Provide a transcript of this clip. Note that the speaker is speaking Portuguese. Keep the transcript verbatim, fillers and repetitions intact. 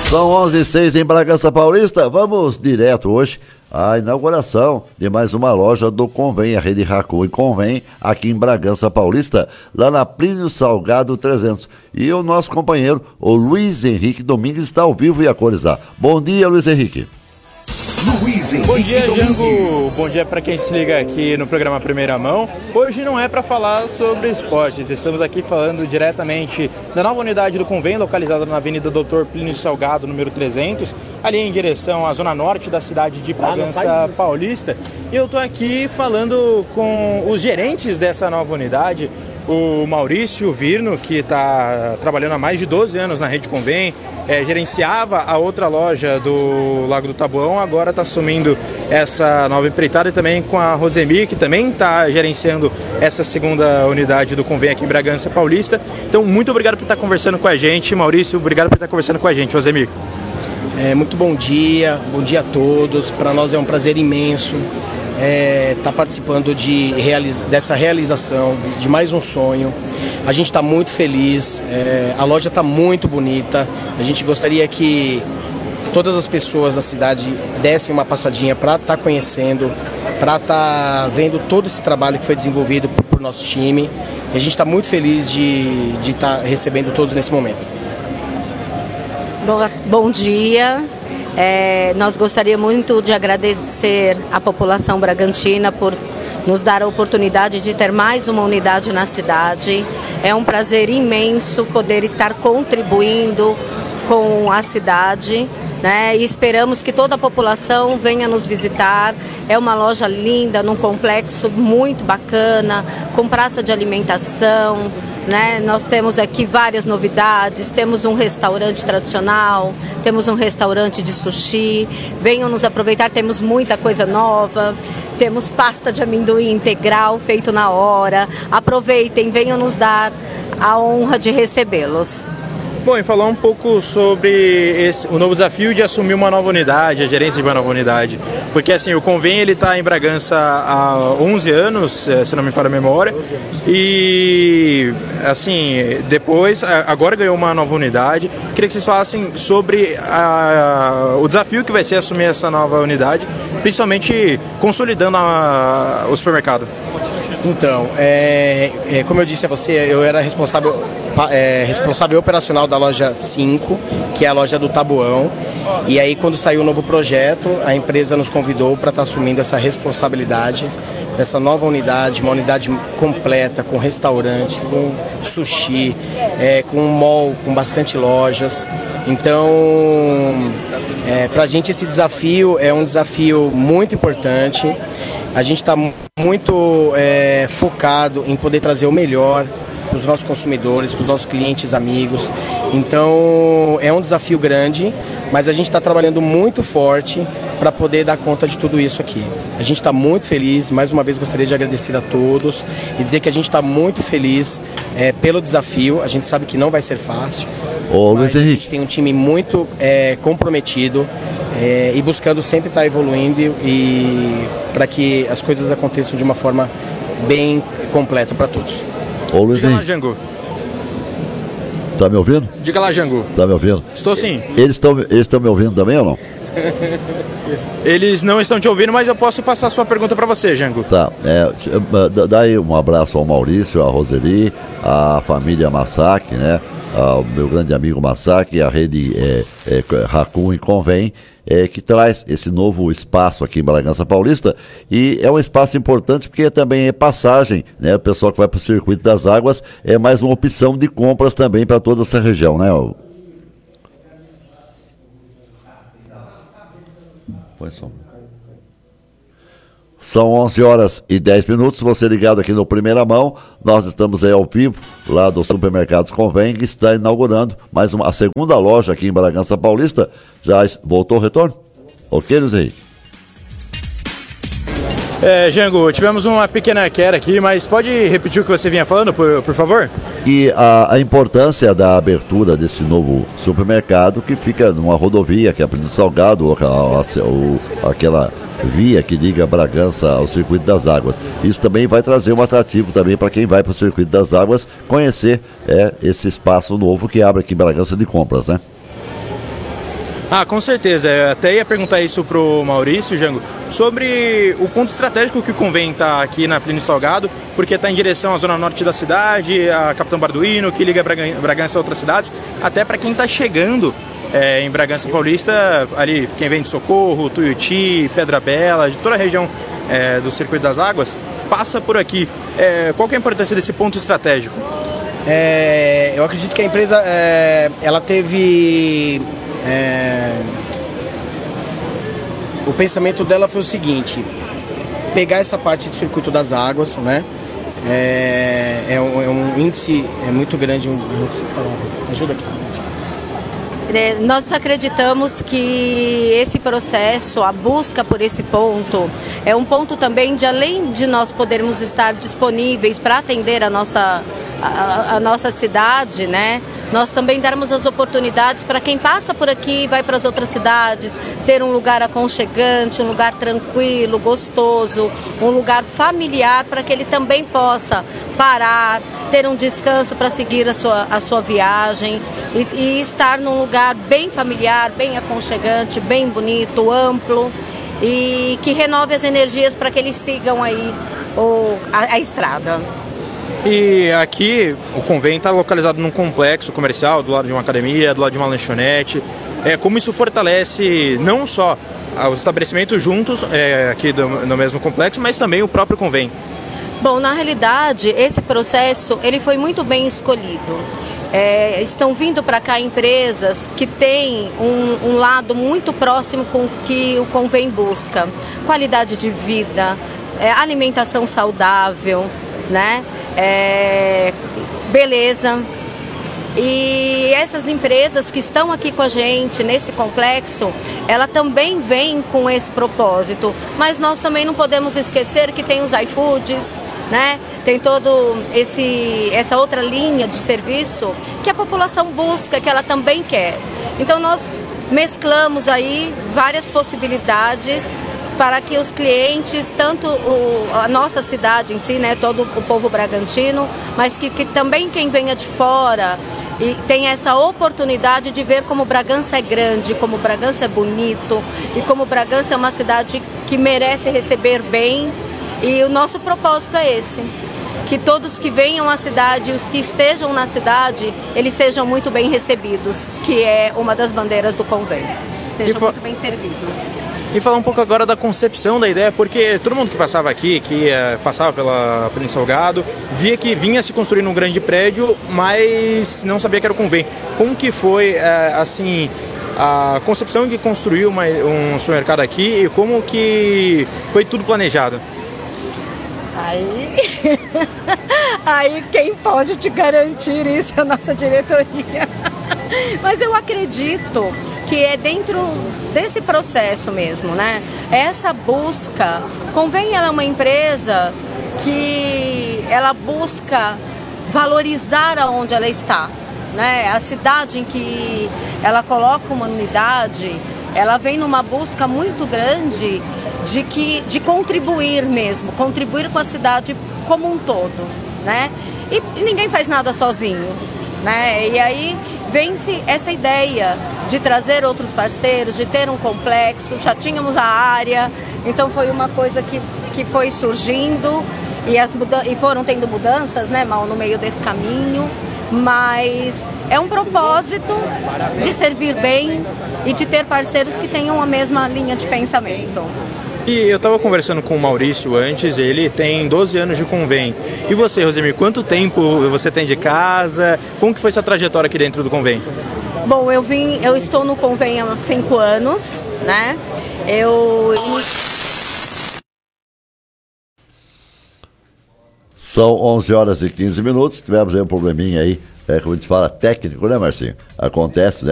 São onze e seis em Bragança Paulista. Vamos direto hoje à inauguração de mais uma loja do Convém, a rede Racon e Convém, aqui em Bragança Paulista, lá na Plínio Salgado trezentos. E o nosso companheiro, o Luiz Henrique Domingues, está ao vivo e a cores lá. Bom dia, Luiz Henrique. Luiz Henrique Bom dia, Jango. Bom dia para quem se liga aqui no programa Primeira Mão. Hoje não é para falar sobre esportes, estamos aqui falando diretamente da nova unidade do Convém, localizada na Avenida doutor Plínio Salgado, número trezentos, ali em direção à zona norte da cidade de Bragança Paulista. E eu estou aqui falando com os gerentes dessa nova unidade, o Maurício Virno, que está trabalhando há mais de doze anos na rede Convém, é, gerenciava a outra loja do Lago do Taboão, agora está assumindo essa nova empreitada, e também com a Rosemir, que também está gerenciando essa segunda unidade do Convém aqui em Bragança Paulista. Então, muito obrigado por estar conversando com a gente, Maurício, obrigado por estar conversando com a gente, Rosemir. É, muito bom dia, bom dia a todos, para nós é um prazer imenso estar é, tá participando de realiza- dessa realização, de mais um sonho. A gente está muito feliz, é, a loja está muito bonita, a gente gostaria que todas as pessoas da cidade dessem uma passadinha para estar tá conhecendo, para estar tá vendo todo esse trabalho que foi desenvolvido por, por nosso time. E a gente está muito feliz de estar tá recebendo todos nesse momento. Bom, bom dia. É, nós gostaríamos muito de agradecer à população bragantina por nos dar a oportunidade de ter mais uma unidade na cidade. É um prazer imenso poder estar contribuindo com a cidade, né? E esperamos que toda a população venha nos visitar. É uma loja linda, num complexo muito bacana, com praça de alimentação, né? Nós temos aqui várias novidades, temos um restaurante tradicional, temos um restaurante de sushi, venham nos aproveitar, temos muita coisa nova, temos pasta de amendoim integral feito na hora, aproveitem, venham nos dar a honra de recebê-los. Bom, e falar um pouco sobre esse, o novo desafio de assumir uma nova unidade, a gerência de uma nova unidade. Porque assim, o Convém ele está em Bragança há onze anos, se não me falha a memória. E assim, depois, agora ganhou uma nova unidade. Queria que vocês falassem sobre a, o desafio que vai ser assumir essa nova unidade, principalmente consolidando a, o supermercado. Então, é, é, como eu disse a você, eu era responsável, é, responsável operacional da loja cinco, que é a loja do Taboão. E aí, quando saiu o novo projeto, a empresa nos convidou para estar assumindo essa responsabilidade dessa nova unidade, uma unidade completa, com restaurante, com sushi, é, com um mall, com bastante lojas. Então, é, para a gente esse desafio é um desafio muito importante. A gente está muito é, focado em poder trazer o melhor para os nossos consumidores, para os nossos clientes, amigos. Então, é um desafio grande, mas a gente está trabalhando muito forte para poder dar conta de tudo isso aqui. A gente está muito feliz, mais uma vez gostaria de agradecer a todos e dizer que a gente está muito feliz é, pelo desafio. A gente sabe que não vai ser fácil, Ô, mas Luiz a Henrique. gente tem um time muito é, comprometido é, e buscando sempre estar evoluindo e para que as coisas aconteçam de uma forma bem completa para todos. Ô, Luiz Diga lá, Henrique, Jango. tá me ouvindo? Diga lá, Jango. Tá me ouvindo? Estou sim. Eles estão eles estão me ouvindo também ou não? Eles não estão te ouvindo, mas eu posso passar a sua pergunta para você, Jango. Tá, é, dá aí um abraço ao Maurício, a Roseli, a família Massac, né? Ao meu grande amigo Massac, a rede é, é, Racon e Convém, é, que traz esse novo espaço aqui em Bragança Paulista, e é um espaço importante porque também é passagem, né? O pessoal que vai para o Circuito das Águas é mais uma opção de compras também para toda essa região, né? Põe som. São onze horas e dez minutos, você ligado aqui no Primeira Mão, nós estamos aí ao vivo, lá do Supermercados Convém, que está inaugurando mais uma, a segunda loja aqui em Bragança Paulista. Já voltou o retorno? Ok, Luiz Henrique? É, Jango, tivemos uma pequena queda aqui, mas pode repetir o que você vinha falando, por, por favor? E a, a importância da abertura desse novo supermercado que fica numa rodovia, que é a Plínio Salgado, a, a, o, aquela via que liga Bragança ao Circuito das Águas. Isso também vai trazer um atrativo também para quem vai para o Circuito das Águas conhecer é, esse espaço novo que abre aqui em Bragança de compras, né? Ah, com certeza. Eu até ia perguntar isso pro Maurício, Jango, sobre o ponto estratégico que o Convém está aqui na Plínio Salgado, porque está em direção à zona norte da cidade, a Capitão Barduino, que liga Bragança a outras cidades, até para quem está chegando é, em Bragança Paulista, ali quem vem de Socorro, Tuiuti, Pedra Bela, de toda a região é, do Circuito das Águas, passa por aqui. É, qual que é a importância desse ponto estratégico? É, eu acredito que a empresa é, ela teve é, o pensamento dela foi o seguinte: pegar essa parte do Circuito das Águas, né? É, é, um, é um índice é muito grande. Um, ajuda aqui. Nós acreditamos que esse processo, a busca por esse ponto, é um ponto também de, além de nós podermos estar disponíveis para atender a nossa, a, a nossa cidade, né? Nós também darmos as oportunidades para quem passa por aqui e vai para as outras cidades, ter um lugar aconchegante, um lugar tranquilo, gostoso, um lugar familiar para que ele também possa parar, ter um descanso para seguir a sua, a sua viagem e, e estar num lugar bem familiar, bem aconchegante, bem bonito, amplo e que renove as energias para que eles sigam aí o, a, a estrada. E aqui o Convém está localizado num complexo comercial, do lado de uma academia, do lado de uma lanchonete. É, como isso fortalece não só os estabelecimentos juntos é, aqui do, no mesmo complexo, mas também o próprio Convém? Bom, na realidade, esse processo ele foi muito bem escolhido. É, estão vindo para cá empresas que têm um, um lado muito próximo com o que o Convém busca. Qualidade de vida, é, alimentação saudável, né? É, beleza. E essas empresas que estão aqui com a gente nesse complexo, ela também vem com esse propósito. Mas nós também não podemos esquecer que tem os iFoods, né? Tem todo esse essa outra linha de serviço que a população busca, que ela também quer. Então nós mesclamos aí várias possibilidades para que os clientes, tanto o, a nossa cidade em si, né, todo o povo bragantino, mas que, que também quem venha de fora e tem essa oportunidade de ver como Bragança é grande, como Bragança é bonito e como Bragança é uma cidade que merece receber bem. E o nosso propósito é esse, que todos que venham à cidade, os que estejam na cidade, eles sejam muito bem recebidos, que é uma das bandeiras do Convém, sejam muito bem servidos. E falar um pouco agora da concepção da ideia, porque todo mundo que passava aqui, que uh, passava pela Plínio Salgado, via que vinha se construindo um grande prédio, mas não sabia que era o Convém. Como que foi, uh, assim, a concepção de construir uma, um supermercado aqui e como que foi tudo planejado? Aí, aí quem pode te garantir isso é a nossa diretoria. Mas eu acredito que é dentro desse processo mesmo, né? Essa busca, Convém ela é uma empresa que ela busca valorizar aonde ela está, né? A cidade em que ela coloca uma unidade, ela vem numa busca muito grande de, que, de contribuir mesmo, contribuir com a cidade como um todo, né? E, e ninguém faz nada sozinho, né? E aí vem-se essa ideia de trazer outros parceiros, de ter um complexo, já tínhamos a área, então foi uma coisa que, que foi surgindo e, as muda- e foram tendo mudanças, né, Mal, no meio desse caminho, mas é um propósito de servir bem e de ter parceiros que tenham a mesma linha de pensamento. E eu estava conversando com o Maurício antes, ele tem doze anos de Convém. E você, Rosemir, quanto tempo você tem de casa? Como que foi sua trajetória aqui dentro do Convém? Bom, eu vim, eu estou no Convém há cinco anos, né? Eu... São onze horas e quinze minutos, tivemos aí um probleminha aí, é, como a gente fala, técnico, né, Marcinho? Acontece, né?